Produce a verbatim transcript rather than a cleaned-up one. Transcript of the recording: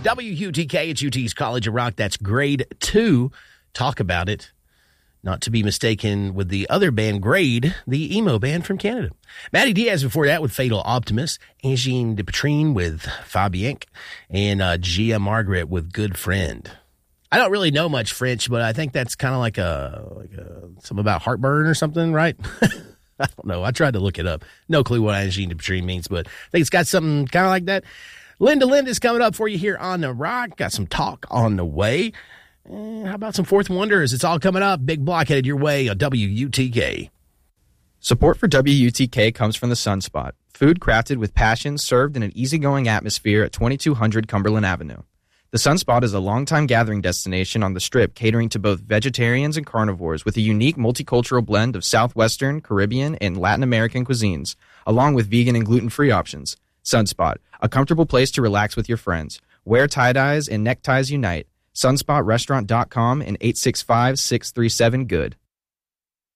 W U T K, it's U T's College of Rock. That's grade two. Talk About It. Not to be mistaken with the other band, Grade, the emo band from Canada. Matty Diaz before that with Fatal Optimist. Angine de Petrine with Fabienque. And uh, Gia Margaret with Good Friend. I don't really know much French, but I think that's kind of like a, like a something about heartburn or something, right? I don't know. I tried to look it up. No clue what Angine de Petrine means, but I think it's got something kind of like that. Linda Linda's coming up for you here on The Rock. Got some talk on the way. Eh, how about some Fourth Wonders? It's all coming up. Big Block headed your way on W U T K. Support for W U T K comes from the Sunspot, food crafted with passion, served in an easygoing atmosphere at twenty-two hundred Cumberland Avenue. The Sunspot is a longtime gathering destination on the Strip, catering to both vegetarians and carnivores with a unique multicultural blend of Southwestern, Caribbean, and Latin American cuisines, along with vegan and gluten-free options. Sunspot, a comfortable place to relax with your friends. Wear tie-dyes and neckties unite. sunspot restaurant dot com and eight six five, six three seven, good.